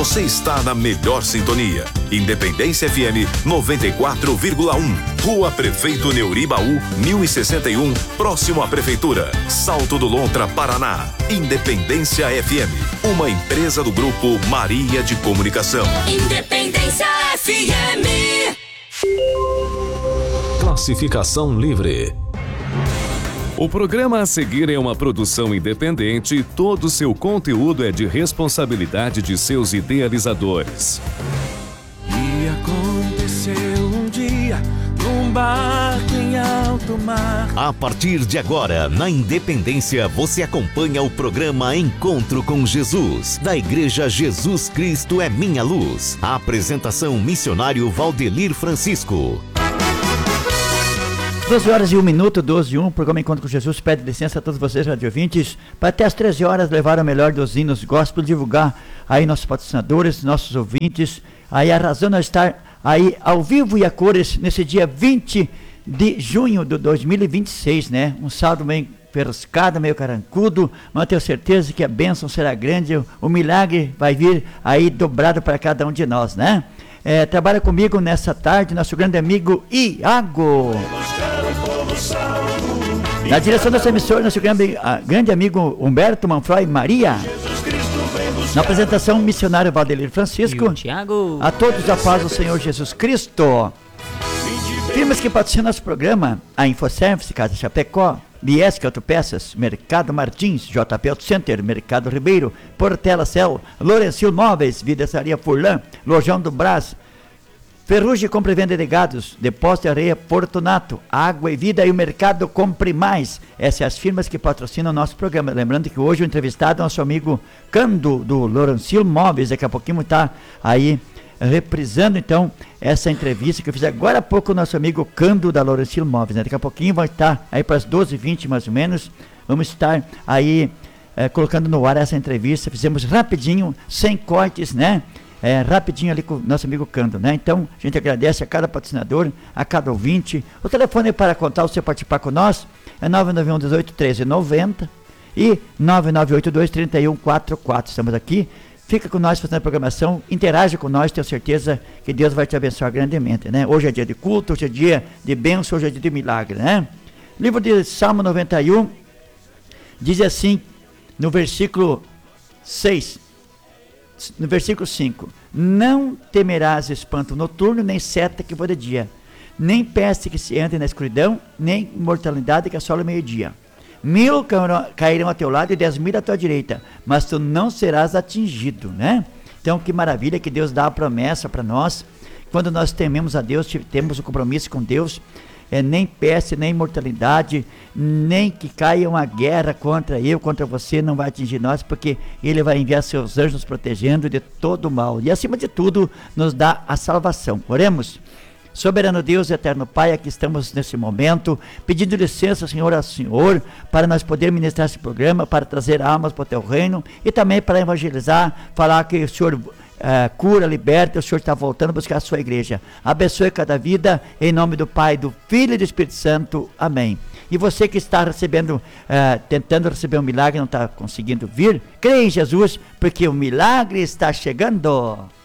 Você está na melhor sintonia. Independência FM 94,1. Rua Prefeito Neuribaú, 1061, próximo à Prefeitura. Salto do Lontra, Paraná. Independência FM, uma empresa do Grupo Maria de Comunicação. Independência FM. Classificação livre. O programa a seguir é uma produção independente e todo seu conteúdo é de responsabilidade de seus idealizadores. E aconteceu um dia num barco em alto mar. A partir de agora, na Independência, você acompanha o programa Encontro com Jesus, da Igreja Jesus Cristo é Minha Luz. A apresentação missionário Valdelir Francisco. 12 horas e 1 minuto, 12 e 1, o programa Encontro com Jesus pede licença a todos vocês, radiovintes, para até às 13 horas levar o melhor dos hinos gospel, divulgar aí nossos patrocinadores, nossos ouvintes, aí a razão de estar aí ao vivo e a cores nesse dia 20 de junho de 2026, né? Um sábado meio perruscado, meio carancudo, mas tenho certeza que a bênção será grande, o milagre vai vir aí dobrado para cada um de nós, né? Trabalha comigo nessa tarde nosso grande amigo Iago. Na direção dessa emissora, nosso grande amigo Humberto Manfroy Maria. Na apresentação, missionário Valdelir Francisco. Tiago. A todos a paz do Senhor Jesus Cristo. Firmas que patrocinam nosso programa: a InfoService, Casa Chapecó, Biesque Autopeças, Mercado Martins, JP Auto Center, Mercado Ribeiro, Portela Cel, Lourencil Móveis, Vidraçaria Furlan, Lojão do Brás, Ferrugem Compra e Venda de Gados, Depósito de Areia Fortunato, Água e Vida e o Mercado Compre Mais. Essas são as firmas que patrocinam o nosso programa. Lembrando que hoje o entrevistado é nosso amigo Cando, do Lourencil Móveis. Daqui a pouquinho está aí reprisando então essa entrevista que eu fiz agora há pouco com o nosso amigo Cando da Lourencil Móveis, né? Daqui a pouquinho vai estar aí para as 12h20 mais ou menos, vamos estar aí colocando no ar essa entrevista. Fizemos rapidinho, sem cortes, né? Rapidinho ali com o nosso amigo Cando, né? Então a gente agradece a cada patrocinador, a cada ouvinte. O telefone para contar, você participar com nós é 991 18 13 90 e 9982 3144. Estamos aqui. Fica com nós fazendo a programação, interage com nós, tenho certeza que Deus vai te abençoar grandemente, né? Hoje é dia de culto, hoje é dia de bênção, hoje é dia de milagre, né? Livro de Salmo 91 diz assim, no versículo 6, no versículo 5: não temerás espanto noturno, nem seta que voa de dia, nem peste que se entre na escuridão, nem mortalidade que assola o meio-dia. 1000 cairão a teu lado e 10.000 à tua direita, mas tu não serás atingido, né? Então, que maravilha que Deus dá a promessa para nós. Quando nós tememos a Deus, temos o compromisso com Deus, nem peste, nem mortalidade, nem que caia uma guerra contra eu, contra você, não vai atingir nós, porque Ele vai enviar seus anjos nos protegendo de todo o mal. E, acima de tudo, nos dá a salvação. Oremos. Soberano Deus, eterno Pai, aqui estamos nesse momento, pedindo licença, Senhor, ao Senhor, para nós podermos ministrar esse programa, para trazer almas para o Teu reino, e também para evangelizar, falar que o Senhor cura, liberta, o Senhor está voltando a buscar a sua igreja. Abençoe cada vida, em nome do Pai, do Filho e do Espírito Santo. Amém. E você que está recebendo, tentando receber um milagre e não está conseguindo vir, creia em Jesus, porque o milagre está chegando.